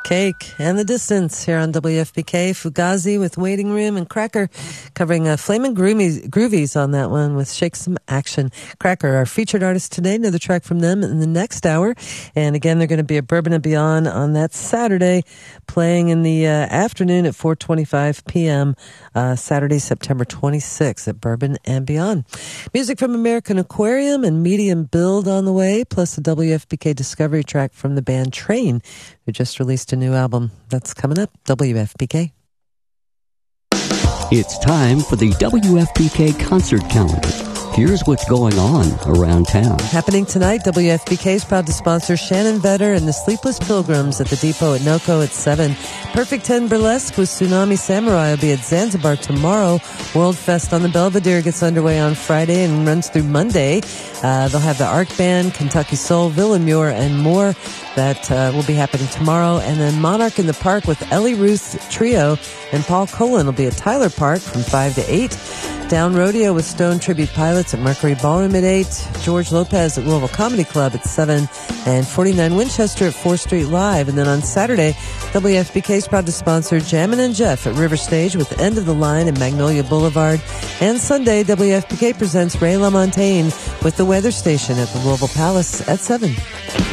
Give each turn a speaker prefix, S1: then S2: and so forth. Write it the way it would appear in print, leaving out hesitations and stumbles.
S1: Cake and the Distance here on WFPK. Fugazi with Waiting Room, and Cracker covering Flamin' Groovies on that one with Shake Some Action. Cracker, our featured artist today, another track from them in the next hour. And again, they're going to be at Bourbon and Beyond on that Saturday, playing in the afternoon at 4:25 p.m. Saturday, September 26th at Bourbon and Beyond. Music from American Aquarium and Medium Build on the way, plus a WFPK Discovery track from the band Train, who just released a new album. That's coming up. WFPK.
S2: It's time for the WFPK concert calendar. Here's what's going on around town.
S1: Happening tonight, WFPK is proud to sponsor Shannon Vetter and the Sleepless Pilgrims at the Depot at NOCO at 7. Perfect 10 Burlesque with Tsunami Samurai will be at Zanzibar tomorrow. World Fest on the Belvedere gets underway on Friday and runs through Monday. They'll have the Arc Band, Kentucky Soul, Villamure, and more. That will be happening tomorrow. And then Monarch in the Park with Ellie Ruth Trio and Paul Colin will be at Tyler Park from 5 to 8. Down Rodeo with Stone Tribute Pilots at Mercury Ballroom at 8. George Lopez at Louisville Comedy Club at 7. And 49 Winchester at 4th Street Live. And then on Saturday, WFPK is proud to sponsor Jammin' and Jeff at River Stage with End of the Line and Magnolia Boulevard. And Sunday, WFPK presents Ray LaMontagne with The Weather Station at the Louisville Palace at 7.